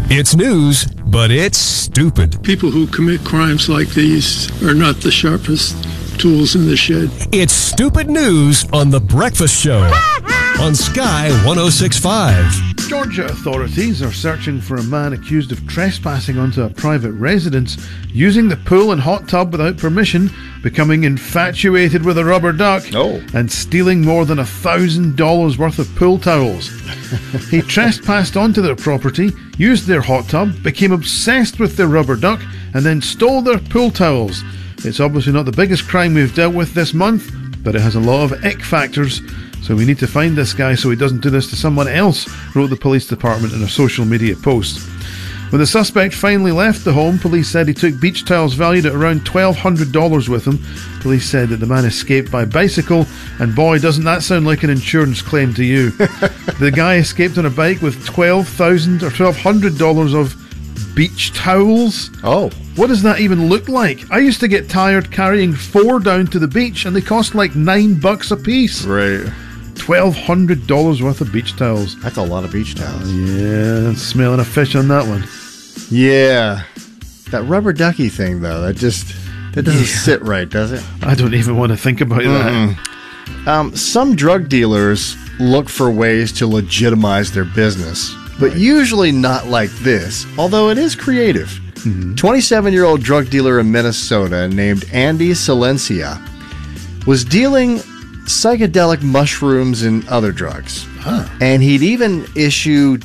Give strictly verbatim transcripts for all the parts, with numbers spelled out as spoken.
It's news, but it's stupid. People who commit crimes like these are not the sharpest tools in the shed. It's stupid news on The Breakfast Show on Sky one oh six point five. Georgia authorities are searching for a man accused of trespassing onto a private residence, using the pool and hot tub without permission, becoming infatuated with a rubber duck, oh. and stealing more than a thousand dollars worth of pool towels. He trespassed onto their property, used their hot tub, became obsessed with their rubber duck, and then stole their pool towels. It's obviously not the biggest crime we've dealt with this month, but it has a lot of ick factors, so we need to find this guy so he doesn't do this to someone else, wrote the police department in a social media post. When the suspect finally left the home, police said he took beach towels valued at around twelve hundred dollars with him. Police said that the man escaped by bicycle, and boy, doesn't that sound like an insurance claim to you. The guy escaped on a bike with twelve thousand dollars or twelve hundred dollars of beach towels. Oh. What does that even look like? I used to get tired carrying four down to the beach, and they cost like nine bucks a piece. Right. twelve hundred dollars worth of beach towels. That's a lot of beach towels. Yeah, smelling a fish on that one. Yeah. That rubber ducky thing, though, that just, that doesn't yeah. sit right, does it? I don't even want to think about Mm-mm. that. Um, some drug dealers look for ways to legitimize their business, but right. usually not like this, although it is creative. Mm-hmm. twenty-seven-year-old drug dealer in Minnesota named Andy Silencia was dealing psychedelic mushrooms and other drugs. Huh. And he'd even issue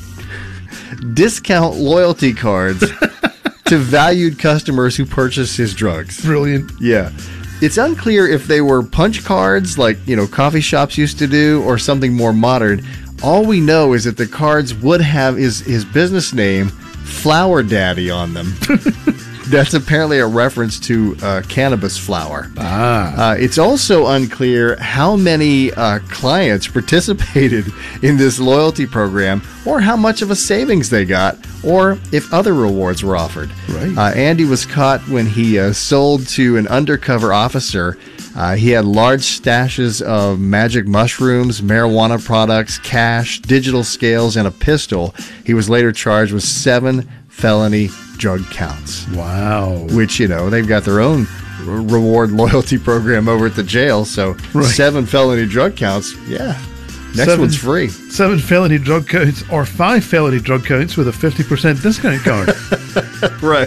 discount loyalty cards to valued customers who purchased his drugs. Brilliant. Yeah. It's unclear if they were punch cards like, you know, coffee shops used to do or something more modern. All we know is that the cards would have his, his business name, Flower Daddy, on them. That's apparently a reference to uh, cannabis flower. Ah. Uh, it's also unclear how many uh, clients participated in this loyalty program or how much of a savings they got or if other rewards were offered. Right. Uh, Andy was caught when he uh, sold to an undercover officer. Uh, he had large stashes of magic mushrooms, marijuana products, cash, digital scales, and a pistol. He was later charged with seven felony drug counts. Wow. Which, you know, they've got their own reward loyalty program over at the jail, so right. seven felony drug counts, yeah. Next seven, one's free. Seven felony drug counts or five felony drug counts with a fifty percent discount card. Right.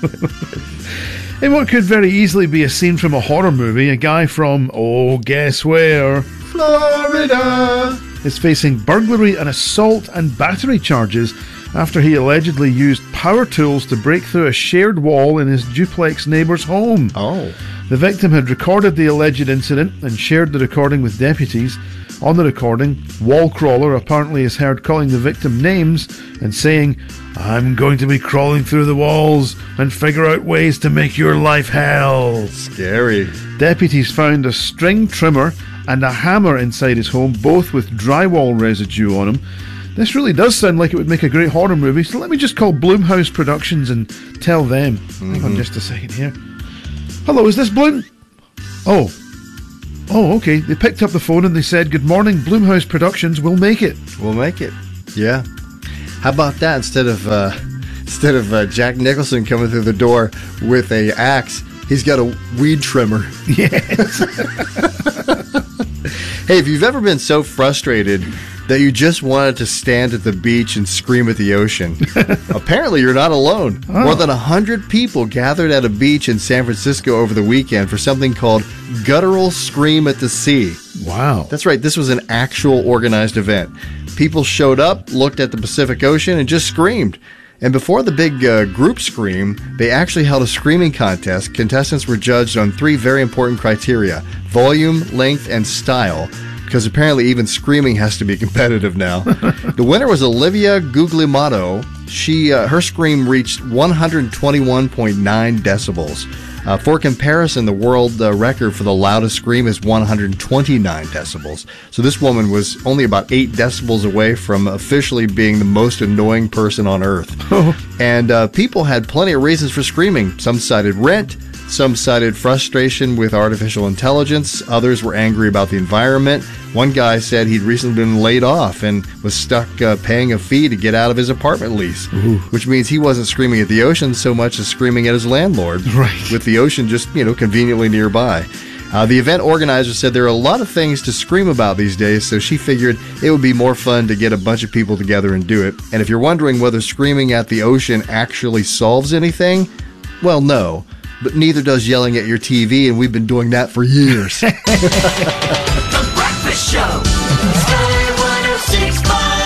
In what could very easily be a scene from a horror movie, a guy from, oh, guess where? Florida is facing burglary and assault and battery charges after he allegedly used power tools to break through a shared wall in his duplex neighbour's home. Oh. The victim had recorded the alleged incident and shared the recording with deputies. On the recording, Wall Crawler apparently is heard calling the victim names and saying, "I'm going to be crawling through the walls and figure out ways to make your life hell." Scary. Deputies found a string trimmer and a hammer inside his home, both with drywall residue on them. This really does sound like it would make a great horror movie, so let me just call Blumhouse Productions and tell them. Mm-hmm. Hang on just a second here. Hello, is this Bloom? Oh. Oh, okay. They picked up the phone and they said, "Good morning, Blumhouse Productions, we'll make it." We'll make it. Yeah. How about that? Instead of uh, instead of uh, Jack Nicholson coming through the door with a axe, he's got a weed trimmer. Yes. Hey, if you've ever been so frustrated that you just wanted to stand at the beach and scream at the ocean, apparently you're not alone. Oh. More than one hundred people gathered at a beach in San Francisco over the weekend for something called Guttural Scream at the Sea. Wow. That's right. This was an actual organized event. People showed up, looked at the Pacific Ocean, and just screamed. And before the big uh, group scream, they actually held a screaming contest. Contestants were judged on three very important criteria: volume, length, and style. Because apparently even screaming has to be competitive now. The winner was Olivia Guglielmato. She, uh, her scream reached one hundred twenty-one point nine decibels. Uh, for comparison, the world uh, record for the loudest scream is one hundred twenty-nine decibels. So this woman was only about eight decibels away from officially being the most annoying person on Earth. And uh, people had plenty of reasons for screaming. Some cited rent, Some cited frustration with artificial intelligence. Others were angry about the environment. One guy said he'd recently been laid off and was stuck uh, paying a fee to get out of his apartment lease, Ooh. which means he wasn't screaming at the ocean so much as screaming at his landlord, right. with the ocean just, you know, conveniently nearby. Uh, the event organizer said there are a lot of things to scream about these days, so she figured it would be more fun to get a bunch of people together and do it. And if you're wondering whether screaming at the ocean actually solves anything, well, no. But neither does yelling at your T V, and we've been doing that for years. The Breakfast Show. Sky one oh six point five.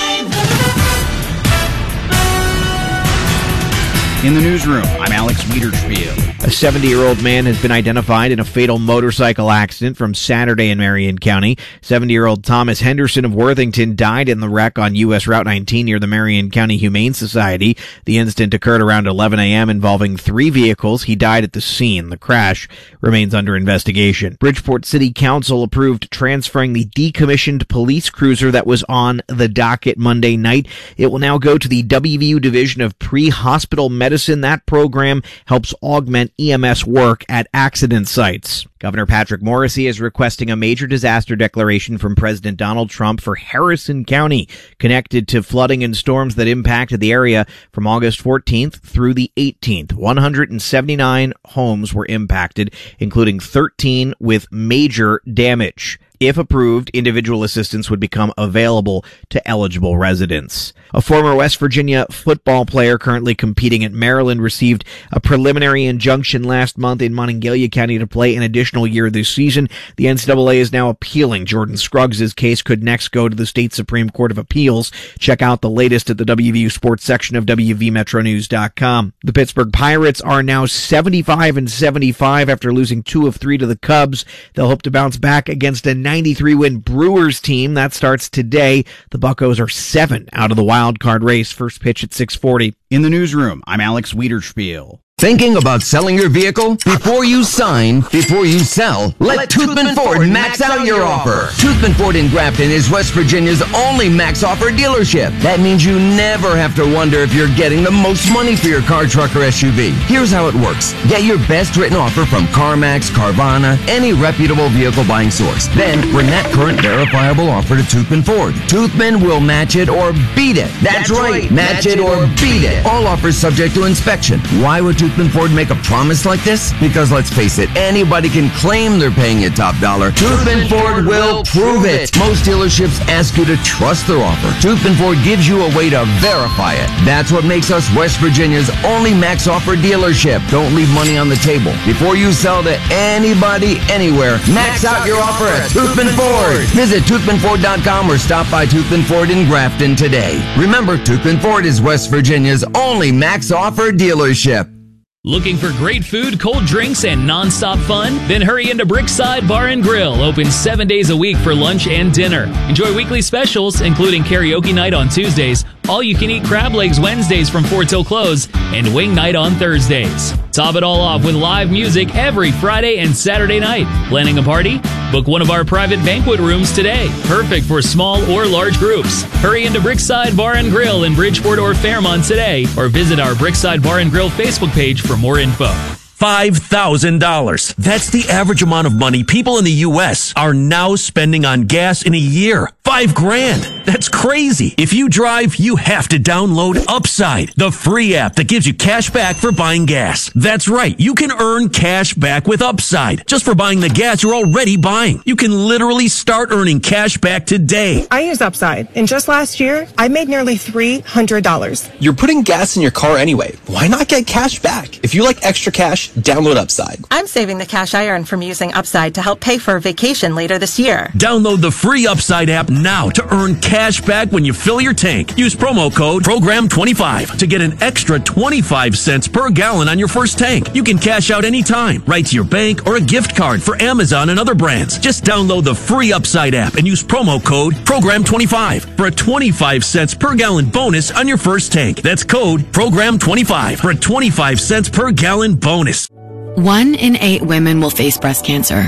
In the newsroom, I'm Alex Wiederspiel. A seventy-year-old man has been identified in a fatal motorcycle accident from Saturday in Marion County. seventy-year-old Thomas Henderson of Worthington died in the wreck on U S Route nineteen near the Marion County Humane Society. The incident occurred around eleven a.m. involving three vehicles. He died at the scene. The crash remains under investigation. Bridgeport City Council approved transferring the decommissioned police cruiser that was on the docket Monday night. It will now go to the W V U Division of Pre-Hospital Medicine. That program helps augment E M S work at accident sites. Governor Patrick Morrisey is requesting a major disaster declaration from President Donald Trump for Harrison County, connected to flooding and storms that impacted the area from August fourteenth through the eighteenth. one hundred seventy-nine homes were impacted, including thirteen with major damage. If approved, individual assistance would become available to eligible residents. A former West Virginia football player currently competing at Maryland received a preliminary injunction last month in Monongalia County to play an additional year this season. The N C double A is now appealing. Jordan Scruggs' case could next go to the state Supreme Court of Appeals. Check out the latest at the W V U Sports section of W V Metro News dot com. The Pittsburgh Pirates are now seventy-five and seventy-five after losing two of three to the Cubs. They'll hope to bounce back against a ninety-three win Brewers team. That starts today. The Buccos are seven out of the wild card race. First pitch at six forty. In the newsroom, I'm Alex Wiederspiel. Thinking about selling your vehicle? Before you sign, before you sell, let Toothman Ford max out your offer. Toothman Ford in Grafton is West Virginia's only max offer dealership. That means you never have to wonder if you're getting the most money for your car, truck, or S U V. Here's how it works. Get your best written offer from CarMax, Carvana, any reputable vehicle buying source. Then bring that current verifiable offer to Toothman Ford. Toothman will match it or beat it. That's, That's right, match, match it or beat it. All offers subject to inspection. Why would Toothman Ford make a promise like this? Because let's face it, anybody can claim they're paying you top dollar. Toothman Ford will prove it. Most dealerships ask you to trust their offer. Toothman Ford gives you a way to verify it. That's what makes us West Virginia's only max offer dealership. Don't leave money on the table. Before you sell to anybody, anywhere, max out your offer at Toothman Ford. Visit Toothman Ford dot com or stop by Toothman Ford in Grafton today. Remember, Toothman Ford is West Virginia's only max offer dealership. Looking for great food, cold drinks, and non-stop fun? Then hurry into Brickside Bar and Grill, open seven days a week for lunch and dinner. Enjoy weekly specials, including karaoke night on Tuesdays, all-you-can-eat crab legs Wednesdays from four till close, and wing night on Thursdays. Top it all off with live music every Friday and Saturday night. Planning a party? Book one of our private banquet rooms today. Perfect for small or large groups. Hurry into Brickside Bar and Grill in Bridgeport or Fairmont today, or visit our Brickside Bar and Grill Facebook page for more info. five thousand dollars. That's the average amount of money people in the U S are now spending on gas in a year. Five grand. That's crazy. If you drive, you have to download Upside, the free app that gives you cash back for buying gas. That's right. You can earn cash back with Upside just for buying the gas you're already buying. You can literally start earning cash back today. I use Upside, and just last year, I made nearly three hundred dollars. You're putting gas in your car anyway. Why not get cash back? If you like extra cash, download Upside. I'm saving the cash I earn from using Upside to help pay for a vacation later this year. Download the free Upside app now to earn cash back when you fill your tank. Use promo code program twenty-five to get an extra twenty-five cents per gallon on your first tank. You can cash out anytime, right to your bank or a gift card for Amazon and other brands. Just download the free Upside app and use promo code program twenty-five for a twenty-five cents per gallon bonus on your first tank. That's code program twenty-five for a twenty-five cents per gallon bonus. One in eight women will face breast cancer.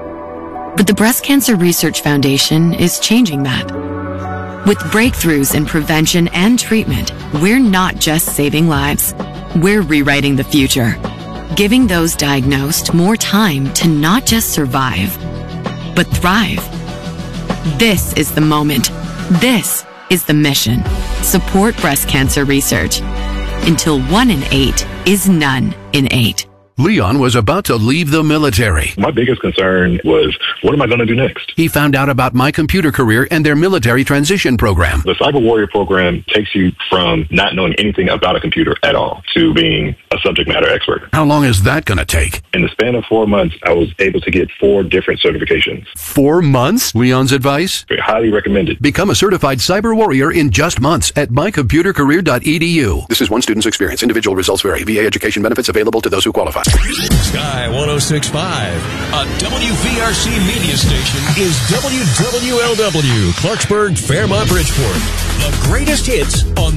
But the Breast Cancer Research Foundation is changing that. With breakthroughs in prevention and treatment, we're not just saving lives. We're rewriting the future. giving those diagnosed more time to not just survive, but thrive. This is the moment. This is the mission. Support breast cancer research. Until one in eight is none in eight. Leon was about to leave the military. My biggest concern was, what am I going to do next? He found out about My Computer Career and their military transition program. The Cyber Warrior program takes you from not knowing anything about a computer at all to being a subject matter expert. How long is that going to take? In the span of four months, I was able to get four different certifications. Four months? Leon's advice? Very highly recommended. Become a certified cyber warrior in just months at my computer career dot e d u. This is one student's experience. Individual results vary. V A education benefits available to those who qualify. Sky one oh six point five, a W V R C media station, is W W L W, Clarksburg, Fairmont, Bridgeport. The greatest hits on